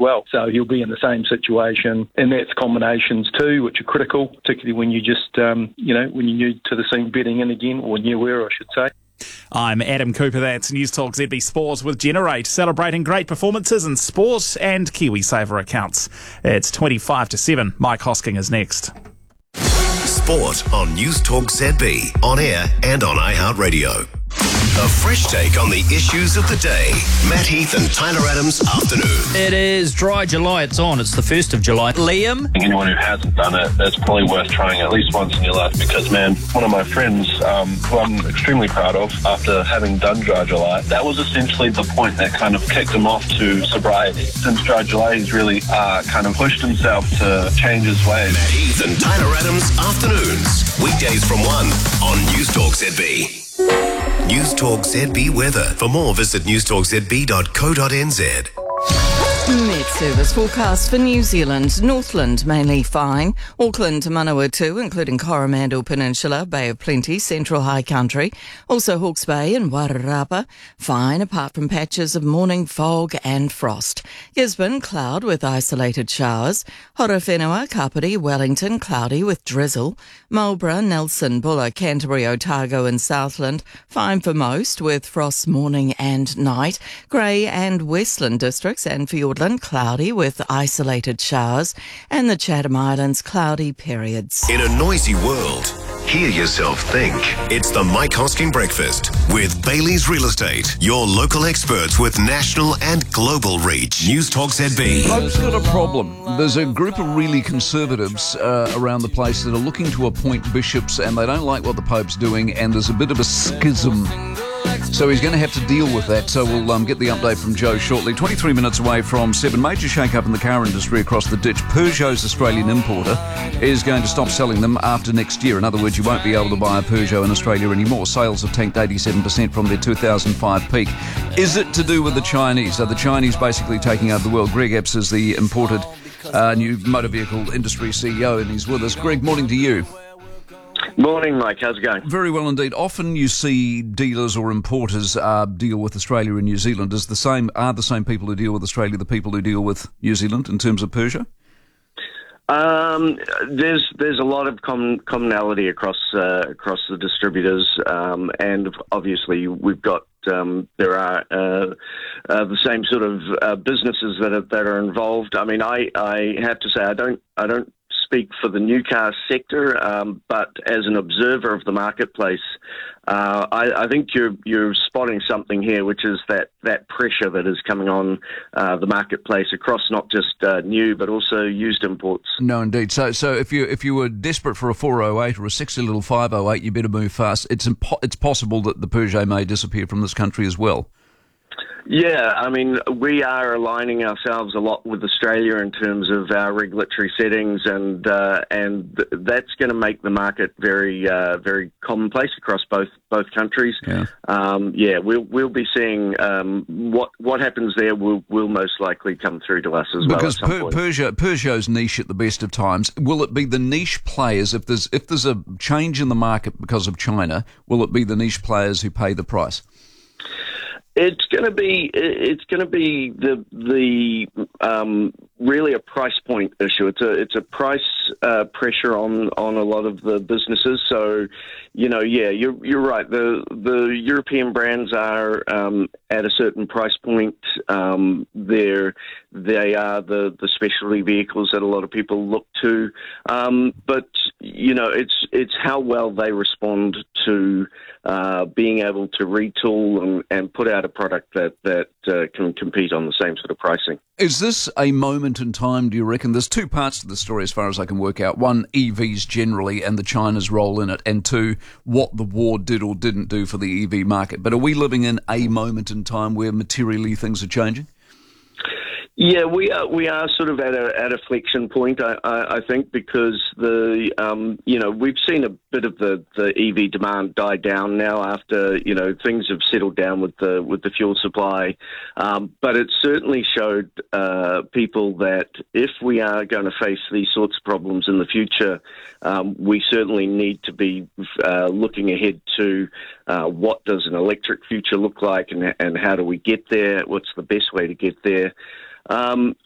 well. So he'll be in the same situation, and that's combinations too, which are critical, particularly when you just, when you're new to the scene betting in again, or newer, I should say. I'm Adam Cooper, that's News Talk ZB Sports with Generate, celebrating great performances in sport and KiwiSaver accounts. It's 25 to 7. Mike Hosking is next. Sport on News Talk ZB, on air and on iHeartRadio. A fresh take on the issues of the day. Matt Heath and Tyler Adams afternoon. It is Dry July. It's on. It's the 1st of July. Liam? Anyone who hasn't done it, it's probably worth trying at least once in your life because, man, one of my friends, who I'm extremely proud of, after having done Dry July, that was essentially the point that kind of kicked him off to sobriety. Since Dry July, he's really kind of pushed himself to change his ways. Matt Heath and Tyler Adams afternoons. Weekdays from 1 on News Talk ZB. News Talk ZB weather. For more, visit newstalkzb.co.nz. Met Service forecast for New Zealand. Northland mainly fine. Auckland to Manawatu, including Coromandel Peninsula, Bay of Plenty, Central High Country. Also Hawke's Bay and Wairarapa, fine apart from patches of morning fog and frost. Gisborne, cloud with isolated showers. Horowhenua, Kapiti, Wellington, cloudy with drizzle. Marlborough, Nelson, Buller, Canterbury, Otago and Southland, fine for most with frost morning and night. Grey and Westland districts and Fiordland, cloudy with isolated showers, and the Chatham Islands, cloudy periods. In a noisy world, hear yourself think. It's the Mike Hosking Breakfast with Bailey's Real Estate, your local experts with national and global reach. News Talk ZB. Pope's got a problem. There's a group of really conservatives around the place that are looking to appoint bishops, and they don't like what the Pope's doing, and there's a bit of a schism. So he's going to have to deal with that. So we'll get the update from Joe shortly. 23 minutes away from 7. Major shake-up in the car industry across the ditch. Peugeot's Australian importer is going to stop selling them after next year. In other words, you won't be able to buy a Peugeot in Australia anymore. Sales have tanked 87% from their 2005 peak. Is it to do with the Chinese? Are the Chinese basically taking over the world? Greg Epps is the imported new motor vehicle industry CEO, and he's with us. Greg, morning to you. Morning, Mike. How's it going? Very well indeed. Often you see dealers or importers deal with Australia and New Zealand. Are the same people who deal with Australia the people who deal with New Zealand in terms of Peugeot? There's a lot of commonality across the distributors, and obviously we've got there are the same sort of businesses that are involved. I mean, I have to say I don't speak for the new car sector, but as an observer of the marketplace, I think you're spotting something here, which is that pressure that is coming on the marketplace across not just new but also used imports. No, indeed. So if you were desperate for a 408 or a sexy little 508, you better move fast. It's possible that the Peugeot may disappear from this country as well. Yeah, I mean, we are aligning ourselves a lot with Australia in terms of our regulatory settings, and that's going to make the market very very commonplace across both countries. Yeah, we'll be seeing what happens there will most likely come through to us as well. Because Peugeot's niche at the best of times. Will it be the niche players if there's a change in the market because of China? Will it be the niche players who pay the price? It's going to be the really a price point issue. It's a price pressure on a lot of the businesses. So, you're right. The European brands are at a certain price point. They are the specialty vehicles that a lot of people look to. But it's how well they respond to being able to retool and put out a product that can compete on the same sort of pricing. Is this a moment in time, do you reckon? There's two parts to the story as far as I can work out. One, EVs generally and the China's role in it. And two, what the war did or didn't do for the EV market. But are we living in a moment in time where materially things are changing? Yeah, we are sort of at a flexion point, I think, because we've seen a bit of the EV demand die down now after things have settled down with the fuel supply, but it certainly showed people that if we are going to face these sorts of problems in the future, we certainly need to be looking ahead to what does an electric future look like, and how do we get there? What's the best way to get there?